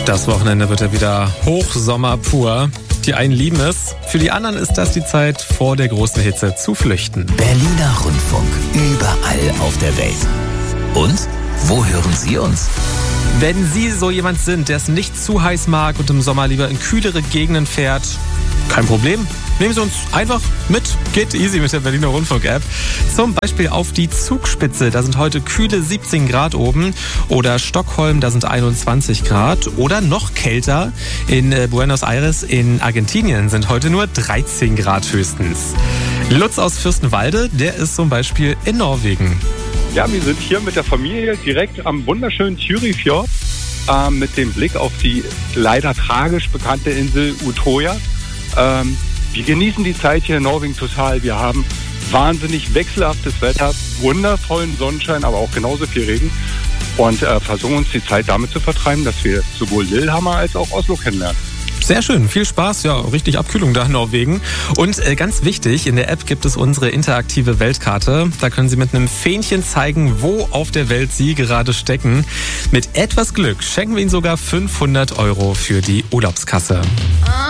Das Wochenende wird ja wieder Hochsommer pur. Die einen lieben es, für die anderen ist das die Zeit, vor der großen Hitze zu flüchten. Berliner Rundfunk, überall auf der Welt. Und wo hören Sie uns? Wenn Sie so jemand sind, der es nicht zu heiß mag und im Sommer lieber in kühlere Gegenden fährt, kein Problem. Nehmen Sie uns einfach mit. Geht easy mit der Berliner Rundfunk-App. Zum Beispiel auf die Zugspitze. Da sind heute kühle 17 Grad oben. Oder Stockholm, da sind 21 Grad. Oder noch kälter. In Buenos Aires in Argentinien sind heute nur 13 Grad höchstens. Lutz aus Fürstenwalde, der ist zum Beispiel in Norwegen. Ja, wir sind hier mit der Familie direkt am wunderschönen Tyrifjord mit dem Blick auf die leider tragisch bekannte Insel Utøya. Wir genießen die Zeit hier in Norwegen total. Wir haben wahnsinnig wechselhaftes Wetter, wundervollen Sonnenschein, aber auch genauso viel Regen und versuchen uns die Zeit damit zu vertreiben, dass wir sowohl Lillehammer als auch Oslo kennenlernen. Sehr schön, viel Spaß, ja, richtig Abkühlung da in Norwegen. Und ganz wichtig, in der App gibt es unsere interaktive Weltkarte. Da können Sie mit einem Fähnchen zeigen, wo auf der Welt Sie gerade stecken. Mit etwas Glück schenken wir Ihnen sogar 500 € für die Urlaubskasse.